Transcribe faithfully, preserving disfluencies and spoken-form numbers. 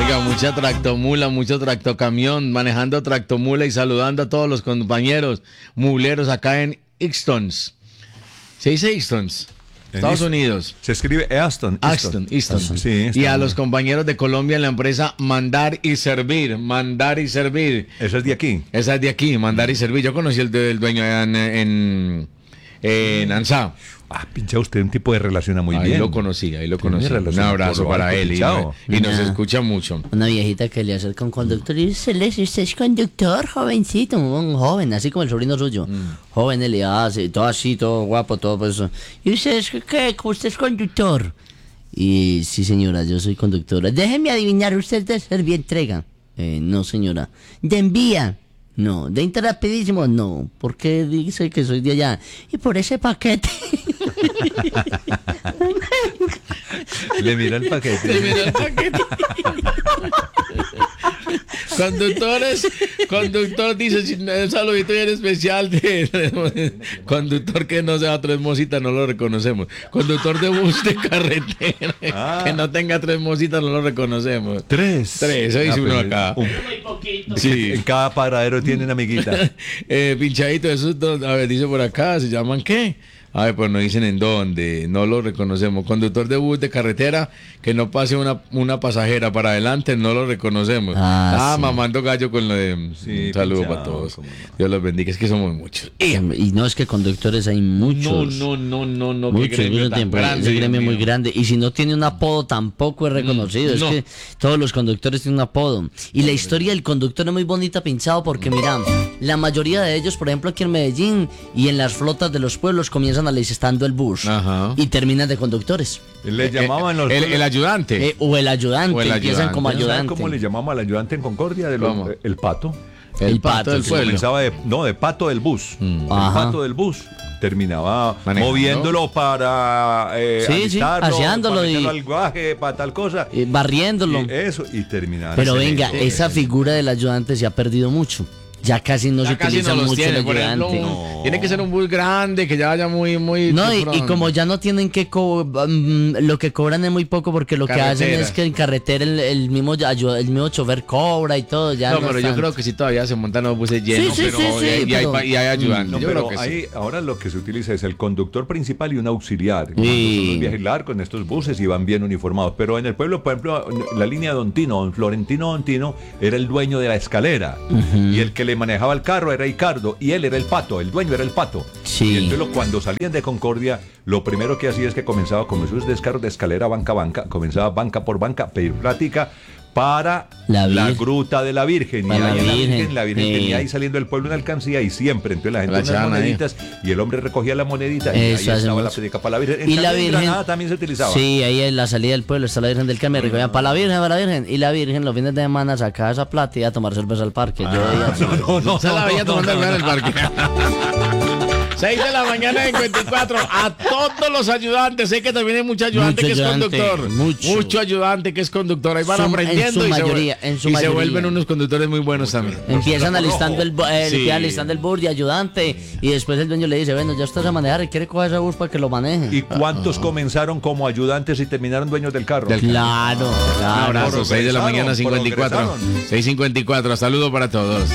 Oiga, mucha tractomula, mucho tractocamión, manejando tractomula y saludando a todos los compañeros muleros acá en Ixtons. ¿Se dice Ixtons? Estados Easton. Unidos. Se escribe Aston. Aston, Easton. Sí, está y a bien. los compañeros de Colombia en la empresa Mandar y Servir. Mandar y Servir. Esa es de aquí. Esa es de aquí, Mandar y Servir. Yo conocí el del dueño en, en, en Ansá. Ah, pincha usted un tipo de relaciona muy ahí bien. lo conocí, ahí lo Tiene conocí. Un relación abrazo por lo para alto, él y, Pinchao. y nos Una- escucha mucho. Una viejita que le acerca un conductor y dice, "Les, usted es conductor, jovencito, un joven, así como el sobrino suyo. Joven, él le hace, todo así, todo guapo, todo pues, eso. Y dice, "¿Es que qué? ¿Usted es conductor?" Y sí, señora, yo soy conductora. Déjeme adivinar, ¿usted es de Servientrega? Eh, no, señora. ¿De envía? No. ¿De Interrapidísimo? No. ¿Por qué dice que soy de allá? Y por ese paquete. Le mira el paquete. Mira el paquete. Conductores, conductor dice, si no, un saludito bien especial de conductor que no sea tres mositas, no lo reconocemos. Conductor de bus de carretera Ah. que no tenga tres mositas, no lo reconocemos. Tres. Tres, eso dice Ah, uno pues, acá. un- Sí. En cada paradero tiene una amiguita. eh, pinchadito, esos dos, a ver, dice por acá, ¿se llaman qué? A ver, pues no dicen en dónde, no lo reconocemos. Conductor de bus de carretera, que no pase una, una pasajera para adelante, no lo reconocemos. Ah, Ah, sí. mamando gallo con lo de... Sí, un saludo pinchado, para todos. cómo no. Dios los bendiga, es que somos muchos. Y no es que conductores hay muchos. No, no, no, no, no. qué Mucho, gremio mucho tan tiempo. grande, Ese Dios gremio muy mío. grande. Y si no tiene un apodo, tampoco es reconocido. Mm, no. Es que todos los conductores tienen un apodo. Y la historia del conductor es muy bonita, pinchado, porque mira, la mayoría de ellos, por ejemplo, aquí en Medellín y en las flotas de los pueblos, comienzan alistando el bus Ajá. y terminan de conductores. Le llamaban los. El, el ayudante. Eh, o el ayudante, O el empiezan ayudante. como ¿Sabe ayudante. cómo le llamamos al ayudante en Concordia? De los- ¿Cómo? el pato. el pato del sí. pueblo. Comenzaba de, no, de pato del bus. El Ajá. pato del bus. Terminaba Manejando. moviéndolo para eh, Sí, sí, alistarlo, paseándolo para meterlo y- al guaje, para tal cosa. Eh, barriéndolo. Y eso, y terminaba. Pero ese venga, negocio. esa figura del ayudante se ha perdido mucho. Ya casi no Ya se casi utiliza no los mucho tiene, el por ejemplo, ayudante. un- tiene que ser un bus grande, que ya vaya muy, muy... No, de y, y pronto. como ya no tienen que co- mm, lo que cobran es muy poco porque lo que hacen Carretera. es que en carretera el, el mismo ayu- el mismo chofer cobra y todo. Ya No, no pero es yo tanto. creo que sí todavía se montan los buses llenos, Sí, sí, pero, sí, sí, y, hay, pero- pa- y hay ayudantes. No, yo pero creo que ahí, sí. ahora lo que se utiliza es el conductor principal y un auxiliar. Sí. Cuando son los viajes largos en estos buses y van bien uniformados. Pero en el pueblo, por ejemplo, la línea Don Tino, don Florentino Don Tino, era el dueño de la escalera. Y el que le manejaba el carro era Ricardo. Y él era el pato, el dueño era el pato. Sí. Y entonces lo- cuando salían de Concordia, lo primero que hacía es que comenzaba con esos descargos de escalera banca a banca, comenzaba banca por banca a pedir plática para La la, Vir- gruta de la Virgen. Para y la ahí en la Virgen, Virgen, la Virgen sí. tenía ahí saliendo del pueblo una alcancía y siempre, entonces la gente La unas echaban ahí. moneditas y el hombre recogía la monedita y Eso ahí hace estaba la mucho. predica para la Virgen. En Y la cambio, en Virgen. Granada también se utilizaba. Sí, ahí en la salida del pueblo está la Virgen del Carmen. Recogían para la Virgen, para la Virgen. Y la Virgen los fines de semana sacaba esa plata y iba a tomar cerveza al parque. Yo veía así. No, no, Se la veía no, tomando no, el no, en el parque. seis de la mañana cincuenta y cuatro. A todos los ayudantes. Sé que también hay mucho ayudante Mucho que es ayudante, conductor. mucho. ayudante que es conductor. Ahí van Su- en aprendiendo su y, mayoría, se, en su y se mayoría. vuelven unos conductores muy buenos también. Empiezan alistando el, bu- eh, Sí. empiezan alistando el bus de ayudante. Y después el dueño le dice, bueno, ya estás a manejar y quiere coger ese bus para que lo maneje. ¿Y cuántos comenzaron como ayudantes y terminaron dueños del carro? Del- Claro, Un claro. abrazo, seis de la mañana progresaron, cincuenta y cuatro. progresaron. seis cincuenta y cuatro. Saludo para todos.